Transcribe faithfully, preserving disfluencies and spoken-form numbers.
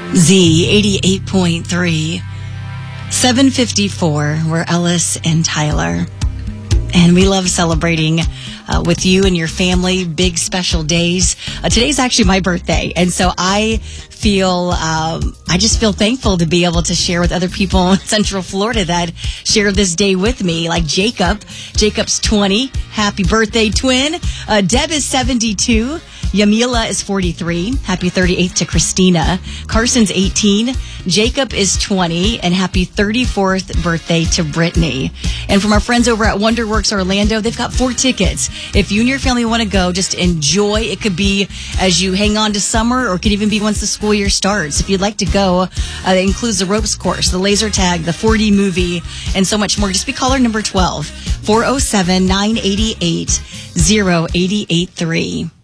Z eighty-eight point three. seven fifty-four, we're Ellis and Tyler. And we love celebrating uh, with you and your family, big special days. Uh, today's actually my birthday. And so I feel, um, I just feel thankful to be able to share with other people in Central Florida that share this day with me, like Jacob. Jacob's twenty. Happy birthday, twin. Uh, Deb is seventy-two. Yamila is forty-three. Happy thirty-eighth to Christina. Carson's eighteen. Jacob is twenty. And happy thirty-fourth birthday to Brittany. And from our friends over at Wonderworks Orlando, they've got four tickets. If you and your family want to go, just enjoy. It could be as you hang on to summer, or it could even be once the school year starts. If you'd like to go, uh, it includes the ropes course, the laser tag, the four D movie, and so much more. Just be caller number twelve, four oh seven, nine eight eight, oh eight eight three.